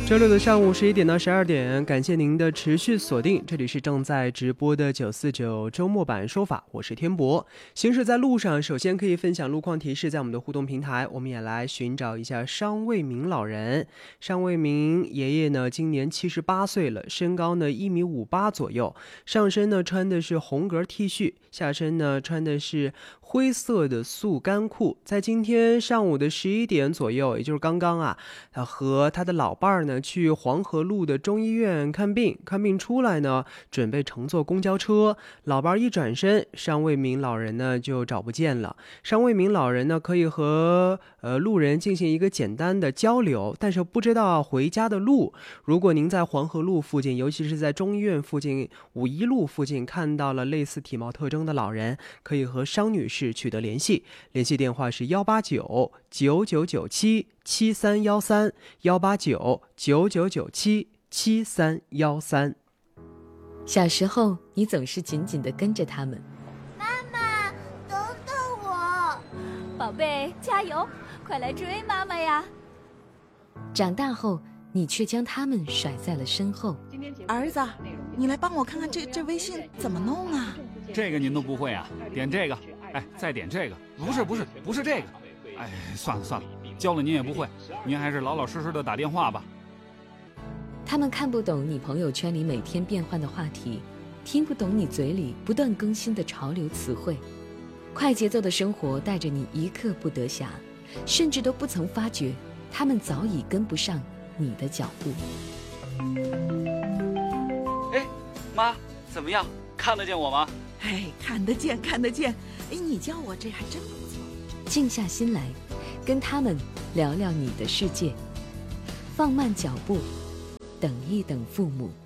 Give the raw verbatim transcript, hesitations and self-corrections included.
周六的上午十一点到十二点，感谢您的持续锁定，这里是正在直播的九四九周末版说法，我是天博。行驶在路上，首先可以分享路况提示，在我们的互动平台，我们也来寻找一下商卫民老人。商卫民爷爷呢，今年七十八岁了，身高呢一米五八左右，上身呢穿的是红格 T 恤，下身呢穿的是灰色的速干裤。在今天上午的十一点左右，也就是刚刚啊，他和他的老伴儿呢去黄河路的中医院看病，看病出来呢，准备乘坐公交车，老伴儿一转身，商卫民老人呢就找不见了。商卫民老人呢可以和呃路人进行一个简单的交流，但是不知道回家的路。如果您在黄河路附近，尤其是在中医院附近、五一路附近看到了类似体貌特征的老人，可以和商女士取得联系，联系电话是幺八九九九九七七三幺三幺八九九九九七七三幺三。 小时候，你总是紧紧地跟着他们。 妈妈，等等我！ 宝贝，加油，快来追妈妈呀！ 长大后，你却将他们甩在了身后。 儿子，你来帮我看看这这微信怎么弄啊？ 这个您都不会啊？点这个，哎，再点这个，不是不是不是这个，哎，算了算了，教了您也不会，您还是老老实实的打电话吧。 他们看不懂你朋友圈里每天变换的话题，听不懂你嘴里不断更新的潮流词汇。快节奏的生活带着你一刻不得暇，甚至都不曾发觉他们早已跟不上你的脚步。 哎，妈，怎么样？看得见我吗？ 哎，看得见看得见。哎，你教我这还真不错。 静下心来，跟他们聊聊你的世界，放慢脚步，等一等父母。